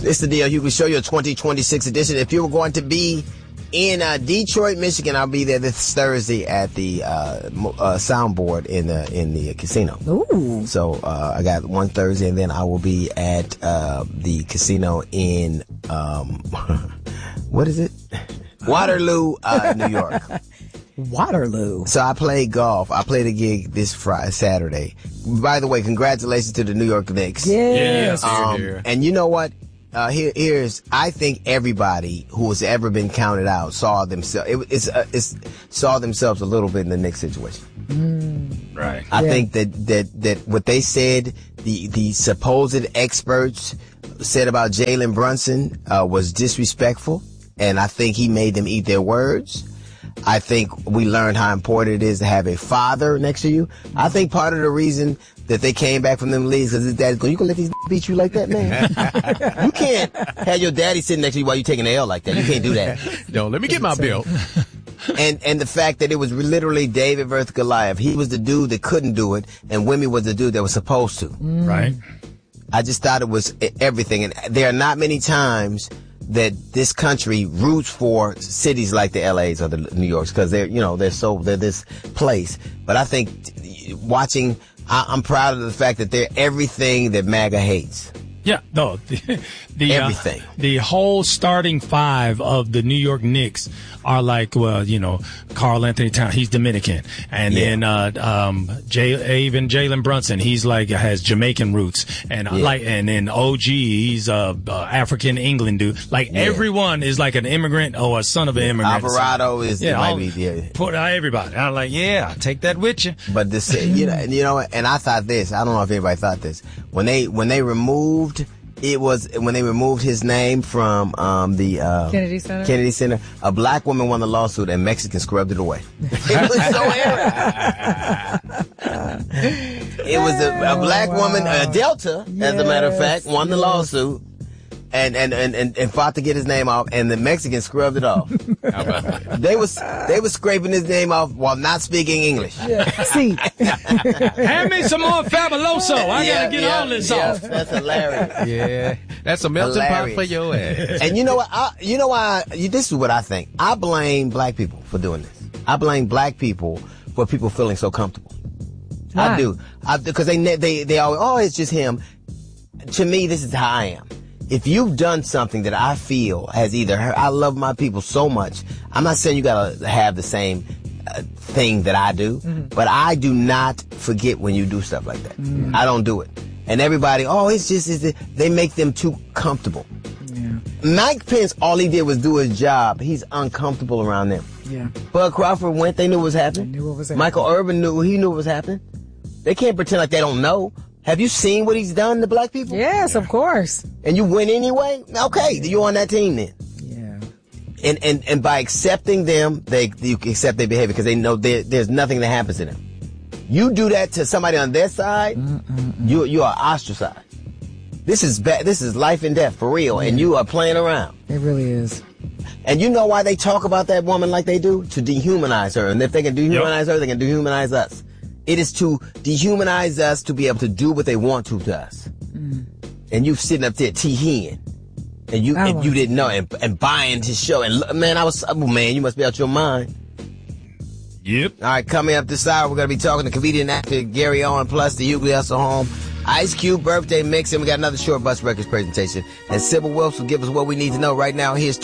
This is the D.L. Hughley Show, your 2026 edition. If you were going to be in Detroit, Michigan, I'll be there this Thursday at the soundboard in the casino. Ooh. So I got one Thursday, and then I will be at the casino in what is it? Waterloo, New York. Waterloo. So I played golf. I played a gig this Saturday. By the way, congratulations to the New York Knicks. Yes. And you know what? Here's I think everybody who has ever been counted out saw themselves. Saw themselves a little bit in the Knicks situation. Right. I think that what they said, the supposed experts said about Jalen Brunson was disrespectful, and I think he made them eat their words. I think we learned how important it is to have a father next to you. I think part of the reason that they came back from them leagues because his dad's going, you can let these beat you like that, man? You can't have your daddy sitting next to you while you're taking an L like that. You can't do that. No, let me get my bill. And the fact that it was literally David versus Goliath. He was the dude that couldn't do it, and Wimmy was the dude that was supposed to. Right. I just thought it was everything. And there are not many times that this country roots for cities like the LAs or the New Yorks because they're this place. But I think I'm proud of the fact that they're everything that MAGA hates. Yeah, no, everything. The whole starting five of the New York Knicks are like, Karl Anthony Towns, he's Dominican, and then even Jalen Brunson, he's like has Jamaican roots, and and then OG, he's African England dude. Like everyone is like an immigrant or a son of an immigrant. Alvarado is put everybody. I'm like, take that with you. But this, and I thought this. I don't know if anybody thought this when they removed. It was when they removed his name from the Kennedy Center. A black woman won the lawsuit, and Mexicans scrubbed it away. It was so arrogant. It was a black woman, Delta, as a matter of fact, won the lawsuit. And fought to get his name off, and the Mexicans scrubbed it off. How about that? They was scraping his name off while not speaking English. See, hand me some more Fabuloso. I gotta get all this off. That's hilarious. Yeah, that's a melting pot for your ass. And you know what? This is what I think. I blame black people for doing this. I blame black people for people feeling so comfortable. Why? I do. Because they always, it's just him. To me, this is how I am. If you've done something that I feel has either hurt, I love my people so much. I'm not saying you gotta have the same thing that I do, but I do not forget when you do stuff like that. I don't do it. And everybody, they make them too comfortable. Yeah. Mike Pence, all he did was do his job. He's uncomfortable around them. Yeah. Bud Crawford went, they knew what was happening. They knew what was happening. Michael Irvin knew what was happening. They can't pretend like they don't know. Have you seen what he's done to black people? Yes, of course. And you win anyway? Okay, you're on that team then. Yeah. And by accepting them, you accept their behavior because they know there's nothing that happens to them. You do that to somebody on their side, you are ostracized. This is bad. This is life and death for real, and you are playing around. It really is. And you know why they talk about that woman like they do? To dehumanize her. And if they can dehumanize her, they can dehumanize us. It is to dehumanize us to be able to do what they want to us. And you sitting up there tee-heeing. And you didn't know and buying his show. And man, you must be out your mind. Yep. All right, coming up this hour, we're going to be talking to comedian actor Gary Owen plus the Hughley Hustle Home Ice Cube birthday mix. And we got another Short Bus Records presentation. And Sybil Wilkes will give us what we need to know right now. Here's